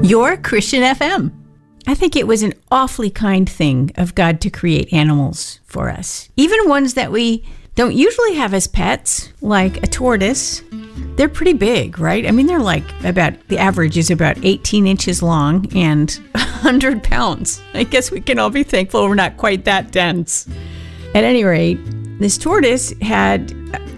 Your Christian FM. I think it was an awfully kind thing of God to create animals for us. Even ones that we don't usually have as pets, like a tortoise. They're pretty big, right? I mean, they're like the average is about 18 inches long and 100 pounds. I guess we can all be thankful we're not quite that dense. At any rate, this tortoise had,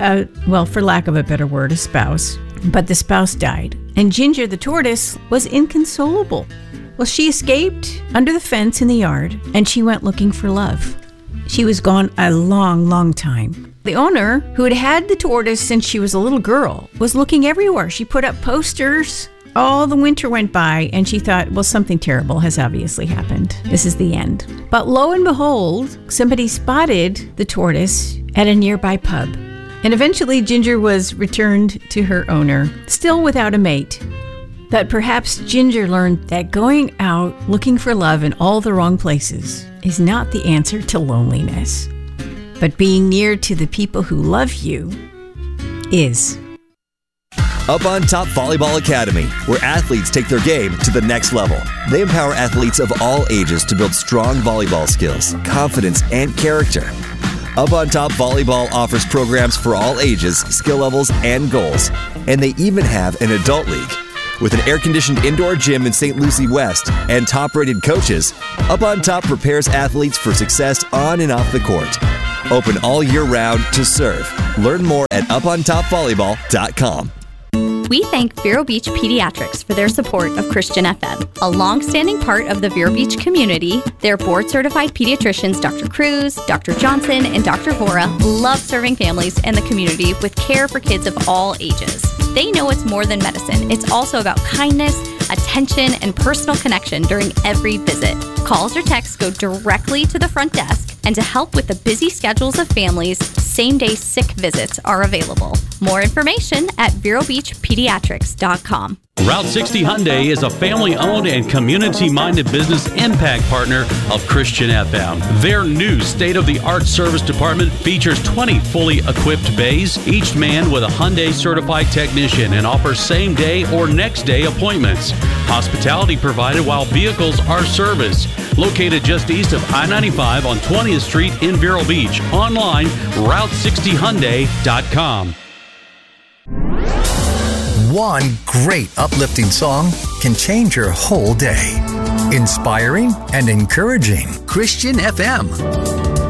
for lack of a better word, a spouse. But the spouse died. And Ginger the tortoise was inconsolable. Well, she escaped under the fence in the yard, and she went looking for love. She was gone a long, long time. The owner, who had had the tortoise since she was a little girl, was looking everywhere. She put up posters. All the winter went by, and she thought, well, something terrible has obviously happened. This is the end. But lo and behold, somebody spotted the tortoise at a nearby pub. And eventually, Ginger was returned to her owner, still without a mate. But perhaps Ginger learned that going out looking for love in all the wrong places is not the answer to loneliness. But being near to the people who love you is. Up on Top Volleyball Academy, where athletes take their game to the next level. They empower athletes of all ages to build strong volleyball skills, confidence, and character. Up on Top Volleyball offers programs for all ages, skill levels, and goals. And they even have an adult league. With an air-conditioned indoor gym in St. Lucie West and top-rated coaches, Up on Top prepares athletes for success on and off the court. Open all year round to serve. Learn more at upontopvolleyball.com. We thank Vero Beach Pediatrics for their support of Christian FM, a long-standing part of the Vero Beach community. Their board-certified pediatricians, Dr. Cruz, Dr. Johnson, and Dr. Vora, love serving families and the community with care for kids of all ages. They know it's more than medicine. It's also about kindness, attention, and personal connection during every visit. Calls or texts go directly to the front desk, and to help with the busy schedules of families, same-day sick visits are available. More information at VeroBeachPediatrics.com. Route 60 Hyundai is a family-owned and community-minded business impact partner of Christian FM. Their new state-of-the-art service department features 20 fully equipped bays, each manned with a Hyundai-certified technician, and offers same-day or next-day appointments. Hospitality provided while vehicles are serviced. Located just east of I-95 on 20th Street in Vero Beach. Online, Route60Hyundai.com. One great uplifting song can change your whole day. Inspiring and encouraging. Christian FM.